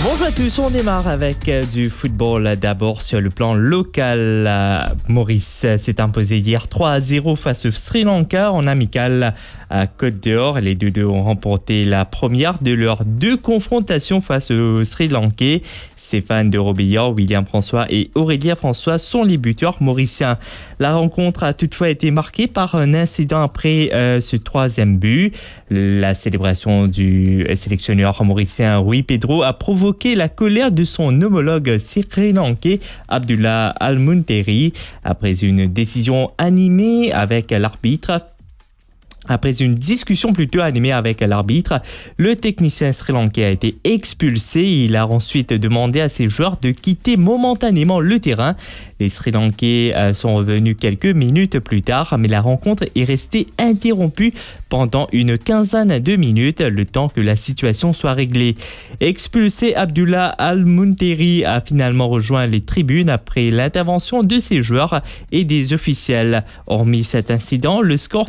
Bonjour à tous, on démarre avec du football. D'abord sur le plan local, Maurice s'est imposé hier 3-0 face au Sri Lanka en amical à Côte d'Or. Les deux ont remporté la première de leurs deux confrontations face au Sri Lankais. Stéphane de Robillard, William François et Aurélien François sont les buteurs mauriciens. La rencontre a toutefois été marquée par un incident après ce troisième but. La célébration du sélectionneur mauricien Rui Pedro a provoqué la colère de son homologue sri-lankais Abdullah Al-Munteri après une décision animée avec l'arbitre. Après une discussion plutôt animée avec l'arbitre, le technicien sri-lankais a été expulsé. Il a ensuite demandé à ses joueurs de quitter momentanément le terrain. Les Sri-Lankais sont revenus quelques minutes plus tard, mais la rencontre est restée interrompue pendant une quinzaine de minutes, le temps que la situation soit réglée. Expulsé, Abdullah Al-Munteri a finalement rejoint les tribunes après l'intervention de ses joueurs et des officiels. Hormis cet incident, le score